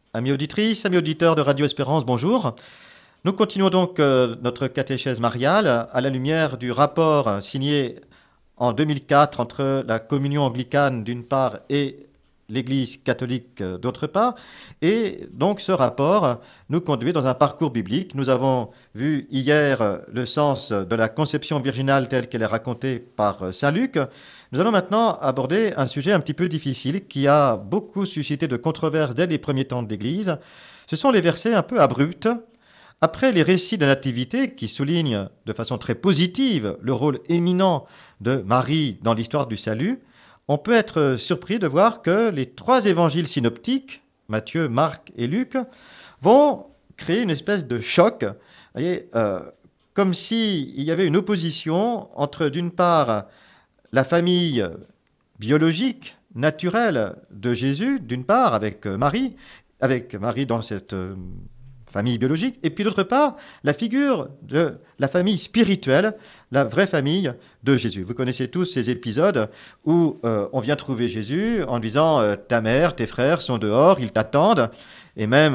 Amis auditrices, amis auditeurs de Radio Espérance, bonjour. Nous continuons donc notre catéchèse mariale à la lumière du rapport signé en 2004 entre la communion anglicane d'une part et l'Église catholique d'autre part. Et donc ce rapport nous conduit dans un parcours biblique. Nous avons vu hier le sens de la conception virginale telle qu'elle est racontée par Saint Luc. Nous allons maintenant aborder un sujet un petit peu difficile qui a beaucoup suscité de controverses dès les premiers temps de l'Église. Ce sont les versets un peu abrupts. Après les récits de la Nativité qui soulignent de façon très positive le rôle éminent de Marie dans l'histoire du salut, on peut être surpris de voir que les trois évangiles synoptiques, Matthieu, Marc et Luc, vont créer une espèce de choc, voyez, comme s'il y avait une opposition entre, d'une part, la famille biologique, naturelle de Jésus, d'une part, avec Marie dans cette famille biologique, et puis d'autre part, la figure de la famille spirituelle, la vraie famille de Jésus. Vous connaissez tous ces épisodes où on vient trouver Jésus en disant ta mère, tes frères sont dehors, ils t'attendent. Et même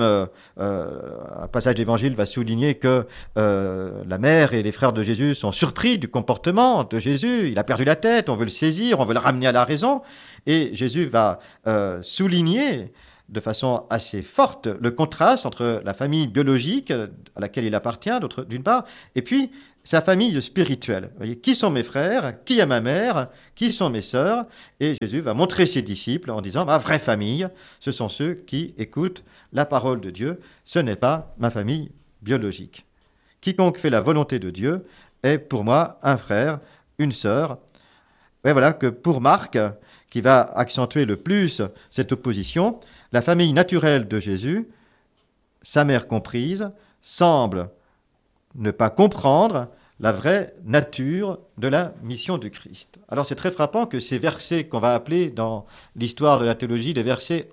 un passage d'évangile va souligner que la mère et les frères de Jésus sont surpris du comportement de Jésus. Il a perdu la tête, on veut le saisir, on veut le ramener à la raison. Et Jésus va souligner de façon assez forte le contraste entre la famille biologique à laquelle il appartient, d'une part, et puis sa famille spirituelle. Vous voyez, qui sont mes frères, qui est ma mère, qui sont mes sœurs, et Jésus va montrer ses disciples en disant ma vraie famille, ce sont ceux qui écoutent la parole de Dieu, ce n'est pas ma famille biologique. Quiconque fait la volonté de Dieu est pour moi un frère, une sœur. Et voilà que pour Marc, qui va accentuer le plus cette opposition, la famille naturelle de Jésus, sa mère comprise, semble ne pas comprendre la vraie nature de la mission du Christ. Alors c'est très frappant que ces versets qu'on va appeler dans l'histoire de la théologie des versets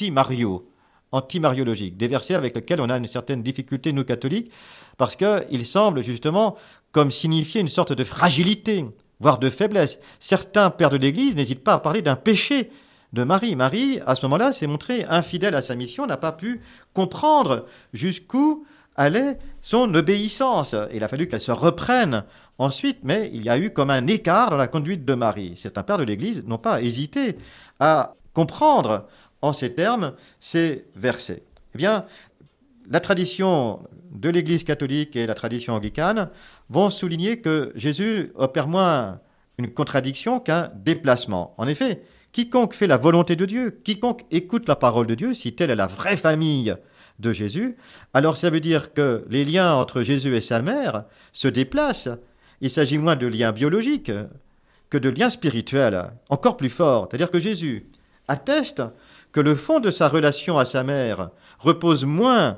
anti-mariologiques, des versets avec lesquels on a une certaine difficulté, nous catholiques, parce qu'ils semblent justement comme signifier une sorte de fragilité, voire de faiblesse. Certains pères de l'Église n'hésitent pas à parler d'un péché de Marie. Marie, à ce moment-là, s'est montrée infidèle à sa mission, n'a pas pu comprendre jusqu'où allait son obéissance. Il a fallu qu'elle se reprenne ensuite, mais il y a eu comme un écart dans la conduite de Marie. Certains pères de l'Église n'ont pas hésité à comprendre en ces termes ces versets. Eh bien, la tradition de l'Église catholique et la tradition anglicane vont souligner que Jésus opère moins une contradiction qu'un déplacement. En effet, quiconque fait la volonté de Dieu, quiconque écoute la parole de Dieu, si telle est la vraie famille de Jésus, alors ça veut dire que les liens entre Jésus et sa mère se déplacent. Il s'agit moins de liens biologiques que de liens spirituels, encore plus forts. C'est-à-dire que Jésus atteste que le fond de sa relation à sa mère repose moins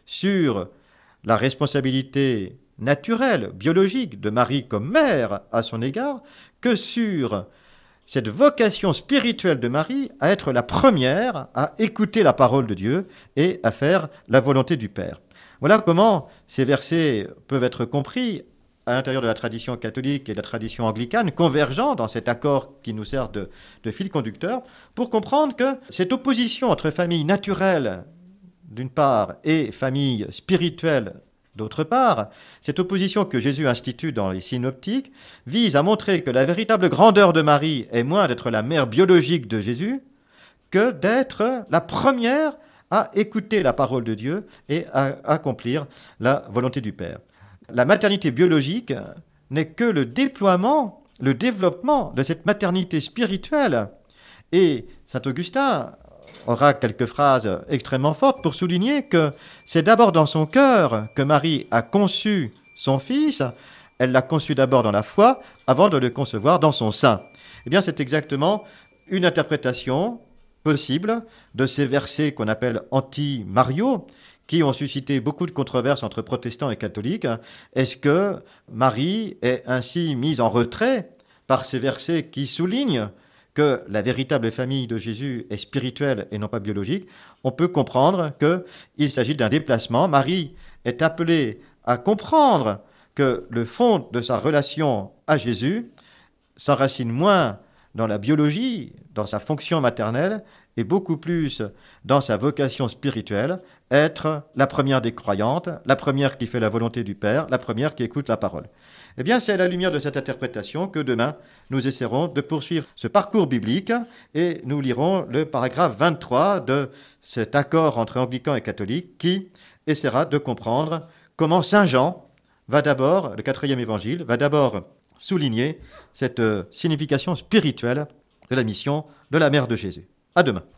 sur la responsabilité naturelle, biologique de Marie comme mère à son égard, que sur cette vocation spirituelle de Marie à être la première à écouter la parole de Dieu et à faire la volonté du Père. Voilà comment ces versets peuvent être compris à l'intérieur de la tradition catholique et de la tradition anglicane, convergents dans cet accord qui nous sert de fil conducteur, pour comprendre que cette opposition entre famille naturelle d'une part et famille spirituelle d'autre part, cette opposition que Jésus institue dans les synoptiques vise à montrer que la véritable grandeur de Marie est moins d'être la mère biologique de Jésus que d'être la première à écouter la parole de Dieu et à accomplir la volonté du Père. La maternité biologique n'est que le déploiement, le développement de cette maternité spirituelle. Et saint Augustin aura quelques phrases extrêmement fortes pour souligner que c'est d'abord dans son cœur que Marie a conçu son fils. Elle l'a conçu d'abord dans la foi avant de le concevoir dans son sein. Eh bien, c'est exactement une interprétation possible de ces versets qu'on appelle anti-Mario, qui ont suscité beaucoup de controverses entre protestants et catholiques. Est-ce que Marie est ainsi mise en retrait par ces versets qui soulignent que la véritable famille de Jésus est spirituelle et non pas biologique? On peut comprendre qu'il s'agit d'un déplacement. Marie est appelée à comprendre que le fond de sa relation à Jésus s'enracine moins dans la biologie, dans sa fonction maternelle, et beaucoup plus dans sa vocation spirituelle, être la première des croyantes, la première qui fait la volonté du Père, la première qui écoute la parole. Eh bien, c'est à la lumière de cette interprétation que demain, nous essaierons de poursuivre ce parcours biblique et nous lirons le paragraphe 23 de cet accord entre anglicans et catholiques qui essaiera de comprendre comment Saint Jean va d'abord, le 4e évangile, va d'abord souligner cette signification spirituelle de la mission de la mère de Jésus. À demain.